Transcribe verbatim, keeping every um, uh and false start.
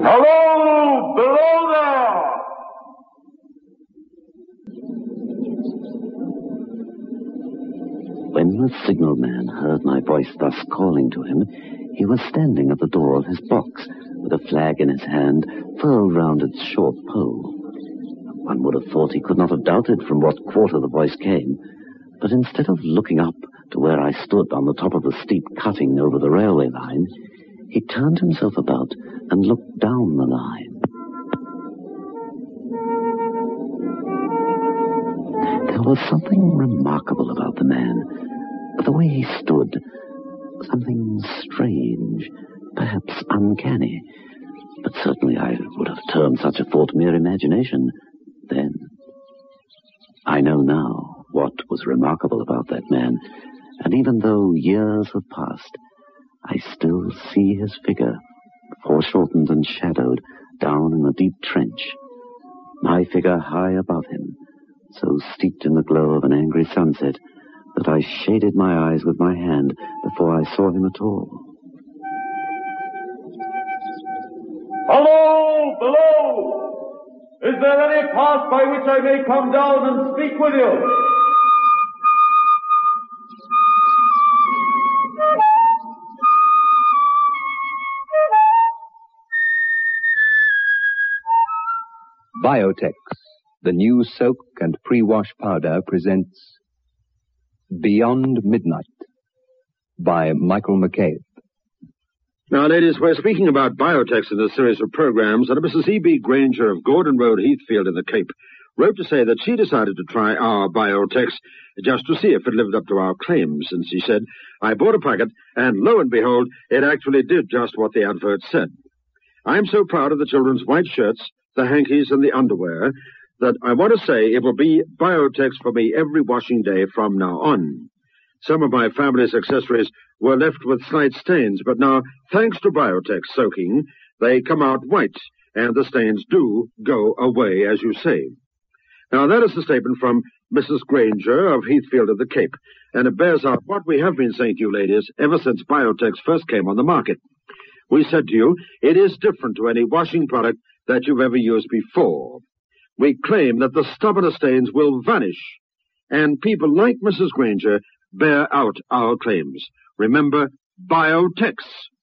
Hello, below there! When the signalman heard my voice thus calling to him, he was standing at the door of his box, with a flag in his hand, furled round its short pole. One would have thought he could not have doubted from what quarter the voice came, but instead of looking up to where I stood on the top of the steep cutting over the railway line, he turned himself about and looked down the line. There was something remarkable about the man, the way he stood, something strange, perhaps uncanny, but certainly I would have termed such a thought mere imagination then. I know now what was remarkable about that man, and even though years have passed, I still see his figure, foreshortened and shadowed, down in the deep trench, my figure high above him, so steeped in the glow of an angry sunset that I shaded my eyes with my hand before I saw him at all. Hello, below! Is there any path by which I may come down and speak with you? Biotex, the new soak and pre-wash powder, presents Beyond Midnight by Michael McCabe. Now, ladies, we're speaking about Biotex in this series of programs, and Missus E B Granger of Gordon Road, Heathfield in the Cape wrote to say that she decided to try our Biotex just to see if it lived up to our claims. And she said, I bought a packet, and lo and behold, it actually did just what the advert said. I'm so proud of the children's white shirts, the hankies, and the underwear that I want to say it will be Biotex for me every washing day from now on. Some of my family's accessories were left with slight stains, but now, thanks to Biotex soaking, they come out white, and the stains do go away, as you say. Now, that is the statement from Missus Granger of Heathfield of the Cape, and it bears out what we have been saying to you, ladies, ever since Biotex first came on the market. We said to you, it is different to any washing product that you've ever used before. We claim that the stubborn stains will vanish, and people like Missus Granger bear out our claims. Remember, Biotex.